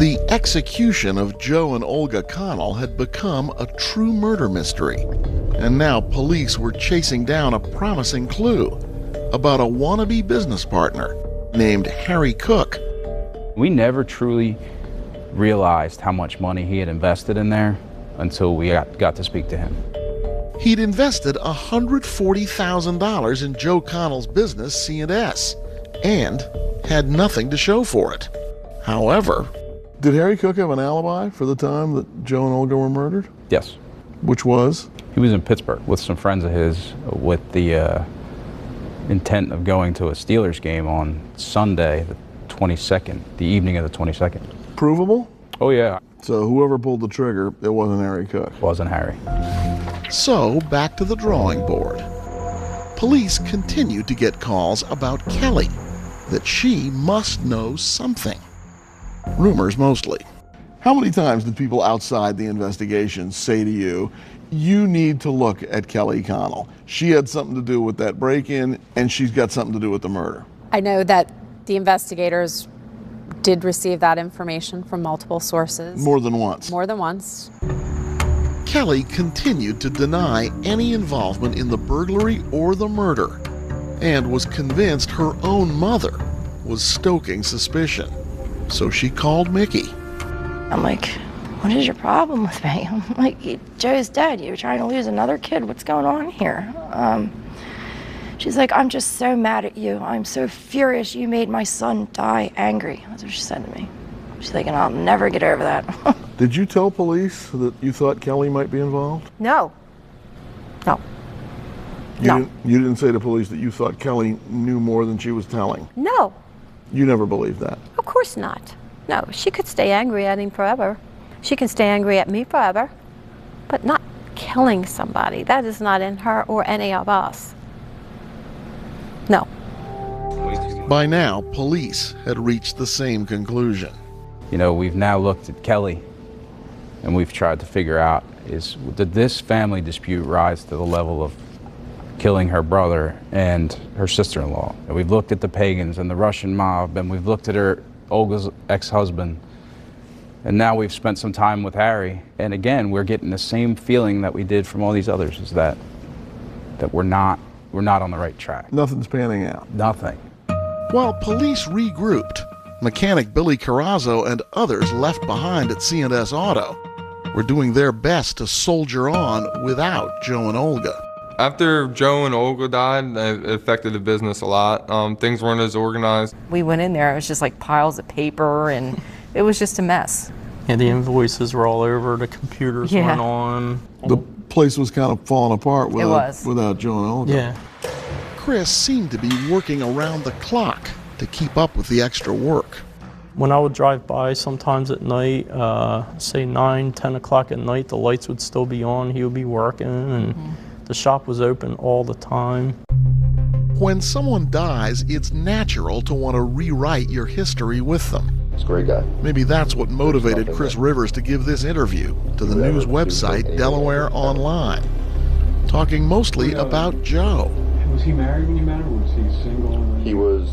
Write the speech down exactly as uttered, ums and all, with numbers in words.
The execution of Joe and Olga Connell had become a true murder mystery, and now police were chasing down a promising clue about a wannabe business partner named Harry Cook. We never truly realized how much money he had invested in there until we got, got to speak to him. He'd invested one hundred forty thousand dollars in Joe Connell's business, C and S, and had nothing to show for it. However, did Harry Cook have an alibi for the time that Joe and Olga were murdered? Yes. Which was? He was in Pittsburgh with some friends of his with the uh, intent of going to a Steelers game on Sunday, the twenty-second, the evening of the twenty-second. Provable? Oh, yeah. So whoever pulled the trigger, it wasn't Harry Cook. Wasn't Harry. So back to the drawing board. Police continued to get calls about Kelly, that she must know something. Rumors mostly. How many times did people outside the investigation say to you, you need to look at Kelly Connell? She had something to do with that break-in, and she's got something to do with the murder. I know that the investigators did receive that information from multiple sources. More than once. More than once. Kelly continued to deny any involvement in the burglary or the murder, and was convinced her own mother was stoking suspicion. So she called Mickey. I'm like, what is your problem with me? I'm like, Joe's dead. You're trying to lose another kid. What's going on here? Um, she's like, I'm just so mad at you. I'm so furious you made my son die angry. That's what she said to me. She's thinking, I'll never get over that. Did you tell police that you thought Kelly might be involved? No. No. You No. Didn't, you didn't say to police that you thought Kelly knew more than she was telling? No. You never believed that? Of course not. No, she could stay angry at him forever. She can stay angry at me forever, but not killing somebody. That is not in her or any of us. No. By now, police had reached the same conclusion. You know, we've now looked at Kelly, and we've tried to figure out, is did this family dispute rise to the level of killing her brother and her sister-in-law? And we've looked at the Pagans and the Russian mob, and we've looked at her Olga's ex-husband, and now we've spent some time with Harry. And again, we're getting the same feeling that we did from all these others, is that that we're not we're not on the right track. Nothing's panning out. Nothing. While police regrouped, mechanic Billy Carrazzo and others left behind at C and S Auto were doing their best to soldier on without Joe and Olga. After Joe and Olga died, it affected the business a lot. Um, things weren't as organized. We went in there, it was just like piles of paper, and it was just a mess. Yeah, the invoices were all over, the computers Yeah. weren't on. The place was kind of falling apart without, was. without Joe and Olga. Yeah. Chris seemed to be working around the clock to keep up with the extra work. When I would drive by sometimes at night, uh, say nine, ten o'clock at night, the lights would still be on, he would be working, and mm-hmm. the shop was open all the time. When someone dies, it's natural to want to rewrite your history with them. He's a great guy. Maybe that's what motivated Chris Rivers to give this interview to the news website Delaware Online, talking mostly about Joe. Was he married when you met him, or was he single? He was